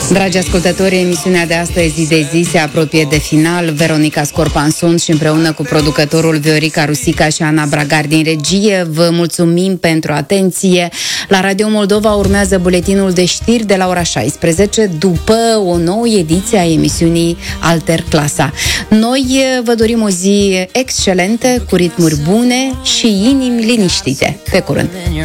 Dragi ascultători, emisiunea de astăzi, zi de zi, se apropie de final. Veronica Scorpan sunt și împreună cu producătorul Viorica Rusica și Ana Bragar din regie. Vă mulțumim pentru atenție. La Radio Moldova urmează buletinul de știri de la ora 16, după o nouă ediție a emisiunii Alter Clasa. Noi vă dorim o zi excelentă, cu ritmuri bune și inimi liniștite. Pe curând!